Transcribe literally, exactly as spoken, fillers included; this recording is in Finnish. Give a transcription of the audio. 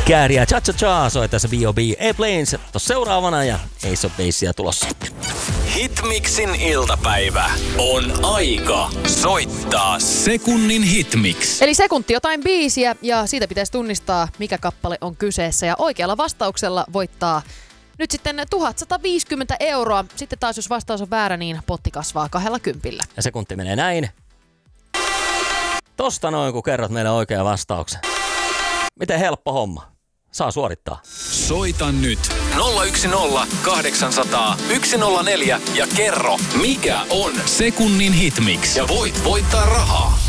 Kääriä Cha Cha Cha soi tässä B O B Airplanes tossa seuraavana ja Ace of Basesia tulossa. Hitmixin iltapäivä on aika soittaa sekunnin hitmix. Eli sekunti jotain biisiä ja siitä pitäisi tunnistaa, mikä kappale on kyseessä. Ja oikealla vastauksella voittaa nyt sitten tuhatsataviisikymmentä euroa. Sitten taas jos vastaus on väärä, niin potti kasvaa kahdella kympillä. Ja sekunti menee näin. Tosta noin, kun kerrot meille oikean vastauksen. Miten helppo homma. Saa suorittaa. Soita nyt nolla yksi nolla kahdeksan nolla nolla yksi nolla neljä ja kerro, mikä on sekunnin hitmix. Ja voit voittaa rahaa.